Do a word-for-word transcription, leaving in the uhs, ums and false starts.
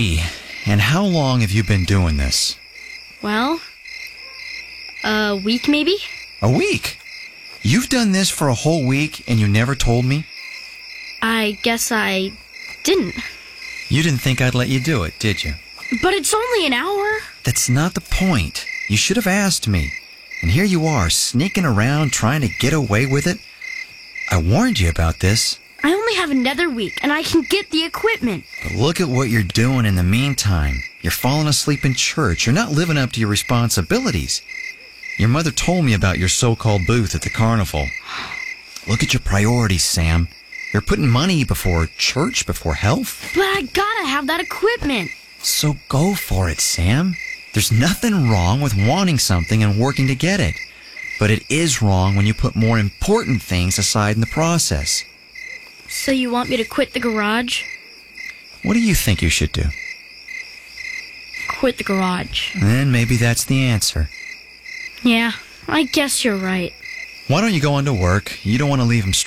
And how long have you been doing this? Well, a week maybe? A week? You've done this for a whole week and you never told me? I guess I didn't. You didn't think I'd let you do it, did you? But it's only an hour. That's not the point. You should have asked me. And here you are, sneaking around trying to get away with it. I warned you about this. I only have another week, and I can get the equipment. But look at what you're doing in the meantime. You're falling asleep in church. You're not living up to your responsibilities. Your mother told me about your so-called booth at the carnival. Look at your priorities, Sam. You're putting money before church, before health. But I gotta have that equipment. So go for it, Sam. There's nothing wrong with wanting something and working to get it. But it is wrong when you put more important things aside in the process. So you want me to quit the garage? What do you think you should do? Quit the garage. Then maybe that's the answer. Yeah, I guess you're right. Why don't you go on to work? You don't want to leave him